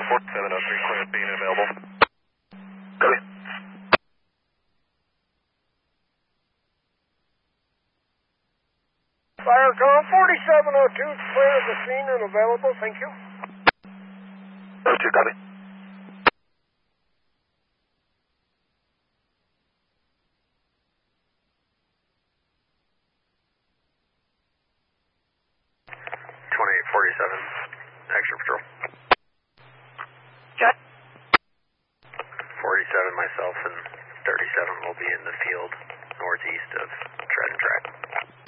703, clear being available. Copy. Fire call 4702, clear of the scene and available, thank you. 02, copy. Extra patrol. Jet. 47, myself and 37 will be in the field northeast of Tread and Track.